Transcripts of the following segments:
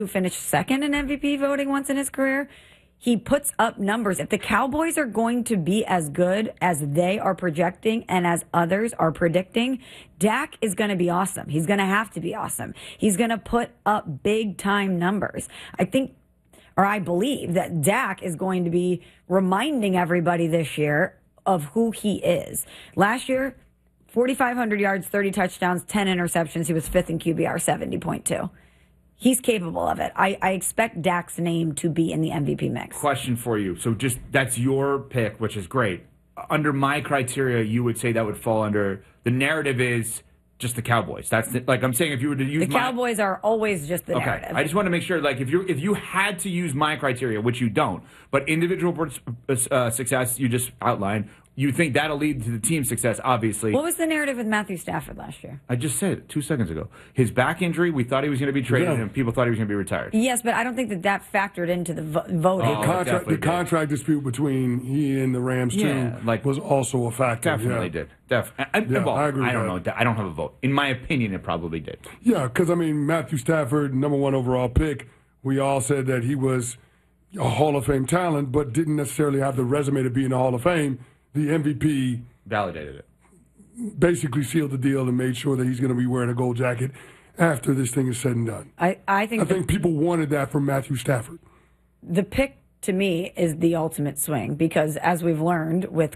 who finished second in MVP voting once in his career. He puts up numbers. If the Cowboys are going to be as good as they are projecting and as others are predicting, Dak is going to be awesome. He's going to have to be awesome. He's going to put up big time numbers. I believe that Dak is going to be reminding everybody this year of who he is. Last year, 4,500 yards, 30 touchdowns, 10 interceptions. He was fifth in QBR, 70.2. He's capable of it. I expect Dak's name to be in the MVP mix. Question for you. So that's your pick, which is great. Under my criteria, you would say that would fall under the narrative is just the Cowboys. I'm saying if you were to use the Cowboys are always just the narrative. I just want to make sure, if you had to use my criteria, which you don't, but individual success you just outlined, you think that'll lead to the team success, obviously. What was the narrative with Matthew Stafford last year? I just said it 2 seconds ago. His back injury, we thought he was going to be traded, and people thought he was going to be retired. Yes, but I don't think that factored into the voting. The contract dispute between he and the Rams, was also a factor. Definitely did. I agree I don't know. I don't have a vote. In my opinion, it probably did. Yeah, because, Matthew Stafford, number one overall pick, we all said that he was a Hall of Fame talent, but didn't necessarily have the resume to be in the Hall of Fame. The MVP validated it. Basically sealed the deal and made sure that he's going to be wearing a gold jacket after this thing is said and done. I think people wanted that from Matthew Stafford. The pick, to me, is the ultimate swing because, as we've learned with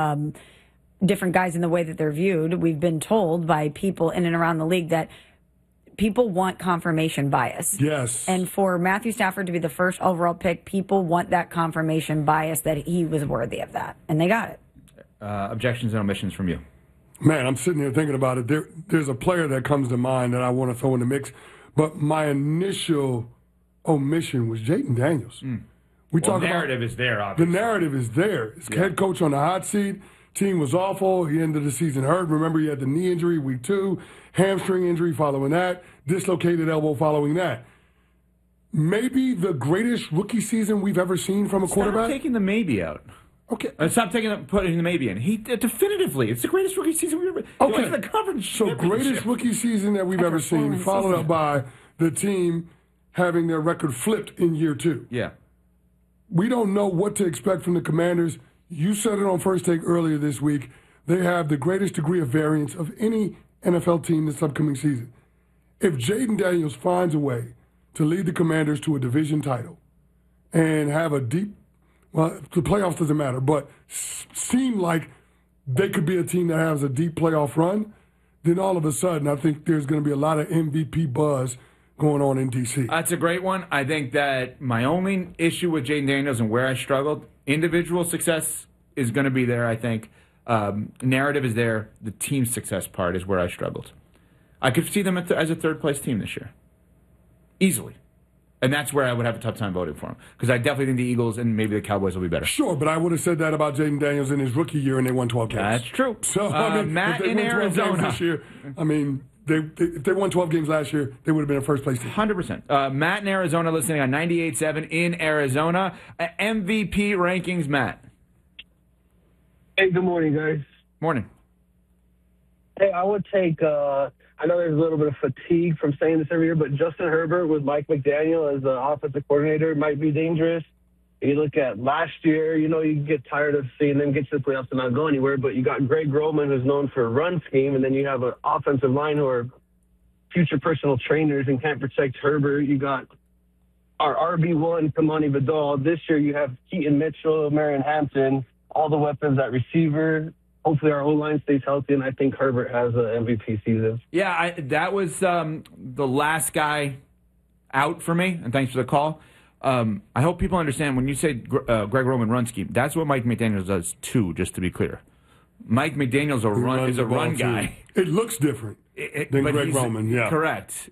different guys in the way that they're viewed, we've been told by people in and around the league that people want confirmation bias. Yes. And for Matthew Stafford to be the first overall pick, people want that confirmation bias that he was worthy of that. And they got it. Objections and omissions from you. Man, I'm sitting here thinking about it. There's a player that comes to mind that I want to throw in the mix. But my initial omission was Jayden Daniels. The narrative is there, obviously. The narrative is there. His head coach on the hot seat. Team was awful. He ended the season hurt. Remember, he had the knee injury week 2, hamstring injury following that, dislocated elbow following that. Maybe the greatest rookie season we've ever seen from a quarterback. Stop taking the maybe out. Okay. Stop putting the maybe in. He definitively, it's the greatest rookie season we've ever. Okay. The conference so greatest rookie season that we've ever seen, followed up by the team having their record flipped in year 2. Yeah. We don't know what to expect from the Commanders. You said it on First Take earlier this week. They have the greatest degree of variance of any NFL team this upcoming season. If Jayden Daniels finds a way to lead the Commanders to a division title and have a deep, well, the playoffs doesn't matter, but seem like they could be a team that has a deep playoff run, then all of a sudden I think there's going to be a lot of MVP buzz going on in D.C. That's a great one. I think that my only issue with Jayden Daniels and where I struggled, individual success is going to be there, I think. Narrative is there. The team success part is where I struggled. I could see them as a third-place team this year. Easily. And that's where I would have a tough time voting for them. Because I definitely think the Eagles and maybe the Cowboys will be better. Sure, but I would have said that about Jayden Daniels in his rookie year and they won 12 games. That's true. So, Matt in Arizona. This year, if they won 12 games last year, they would have been a first-place team. 100%. Matt in Arizona listening on 98.7 in Arizona. MVP rankings, Matt. Hey, good morning, guys. Morning. Hey, I would take, I know there's a little bit of fatigue from saying this every year, but Justin Herbert with Mike McDaniel as the offensive coordinator might be dangerous. You look at last year, you get tired of seeing them get to the playoffs and not go anywhere, but you got Greg Roman, who's known for a run scheme, and then you have an offensive line who are future personal trainers and can't protect Herbert. You got our RB1, Kamani Vidal. This year you have Keaton Mitchell, Marion Hampton, all the weapons at receiver. Hopefully our O-line stays healthy, and I think Herbert has an MVP season. Yeah, that was the last guy out for me, and thanks for the call. I hope people understand when you say Greg Roman run scheme, that's what Mike McDaniels does too, just to be clear. Mike McDaniels is a run guy. It looks different than Greg Roman, yeah. Correct.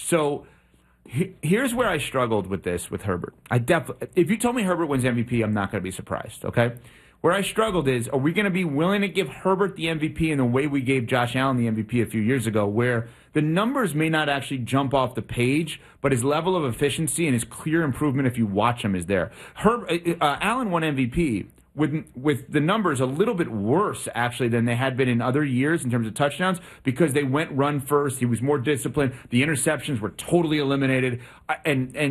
Here's where I struggled with this with Herbert. If you told me Herbert wins MVP, I'm not going to be surprised, okay? Where I struggled is, are we going to be willing to give Herbert the MVP in the way we gave Josh Allen the MVP a few years ago, where the numbers may not actually jump off the page, but his level of efficiency and his clear improvement if you watch him is there. Allen won MVP with the numbers a little bit worse, actually, than they had been in other years in terms of touchdowns because they went run first. He was more disciplined. The interceptions were totally eliminated. And